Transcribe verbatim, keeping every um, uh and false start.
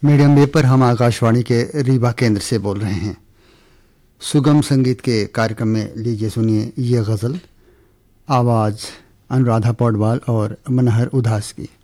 Medium wave पर हम आकाशवाणी के रीवा केंद्र से बोल रहे हैं। सुगम संगीत के कार्यक्रम में लीजिए सुनिए ये गज़ल, आवाज़ अनुराधा पौडवाल और मनहर उदास की।